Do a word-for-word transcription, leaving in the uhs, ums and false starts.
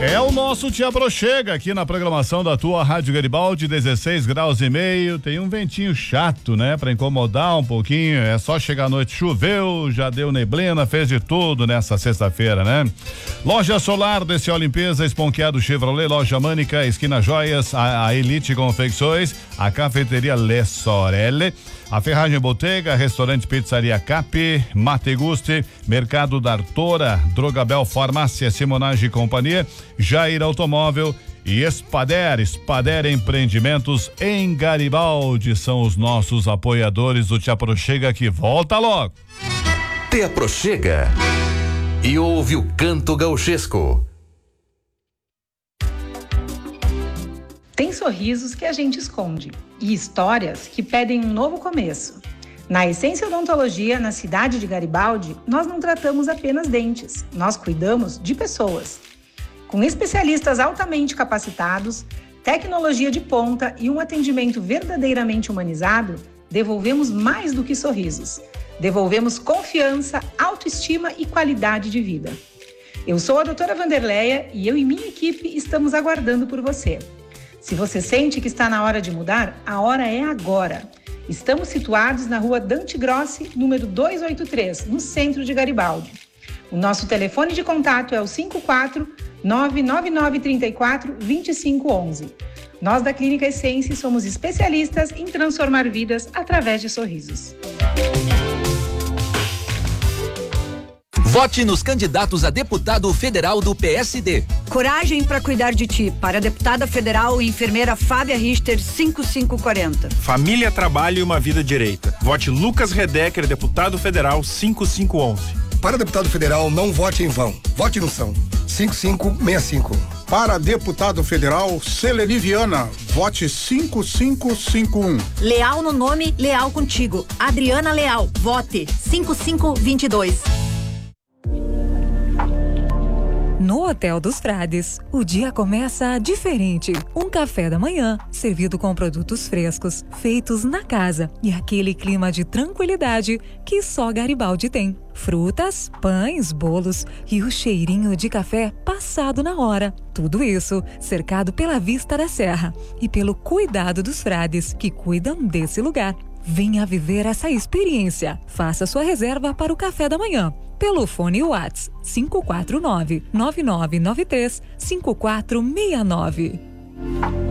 É o nosso Te Aproxega aqui na programação da tua Rádio Garibaldi, dezesseis graus e meio. Tem um ventinho chato, né? Pra incomodar um pouquinho. É só chegar à noite, choveu, já deu neblina, fez de tudo nessa sexta-feira, né? Loja Solar, D C O Limpeza, Esponqueado Chevrolet, Loja Mânica, Esquina Joias, a, a Elite Confecções, a Cafeteria Le Sorelle, a Ferragem Botega, Restaurante Pizzaria Cap, Mate Guste, Mercado da Artora, Drogabel Farmácia, Simonage e Companhia, Jair Automóvel e Espader, Espader Empreendimentos em Garibaldi são os nossos apoiadores do Te Aproxega, que volta logo. Te Aproxega e ouve o canto gauchesco. Tem sorrisos que a gente esconde e histórias que pedem um novo começo. Na Essência Odontologia, na cidade de Garibaldi, nós não tratamos apenas dentes, nós cuidamos de pessoas. Com especialistas altamente capacitados, tecnologia de ponta e um atendimento verdadeiramente humanizado, devolvemos mais do que sorrisos. Devolvemos confiança, autoestima e qualidade de vida. Eu sou a doutora Vanderleia e eu e minha equipe estamos aguardando por você. Se você sente que está na hora de mudar, a hora é agora. Estamos situados na rua Dante Grossi, número duzentos e oitenta e três, no centro de Garibaldi. O nosso telefone de contato é o cinco quatro nove nove nove três quatro dois cinco um um. Nós da Clínica Essência somos especialistas em transformar vidas através de sorrisos. Vote nos candidatos a deputado federal do P S D. Coragem para cuidar de ti. Para a deputada federal e enfermeira Fábia Richter, cinco cinco quatro zero. Família, trabalho e uma vida direita. Vote Lucas Redecker, deputado federal, cinco cinco um um. Para deputado federal, não vote em vão. Vote no São. cinco cinco seis cinco. Para deputado federal, Celeni Viana, vote cinco cinco cinco um. Leal no nome, leal contigo. Adriana Leal, vote cinco cinco dois dois. No Hotel dos Frades, o dia começa diferente. Um café da manhã, servido com produtos frescos, feitos na casa e aquele clima de tranquilidade que só Garibaldi tem. Frutas, pães, bolos e o cheirinho de café passado na hora. Tudo isso cercado pela vista da serra e pelo cuidado dos frades que cuidam desse lugar. Venha viver essa experiência. Faça sua reserva para o café da manhã pelo fone WhatsApp cinco quatro nove nove nove nove três cinco quatro seis nove.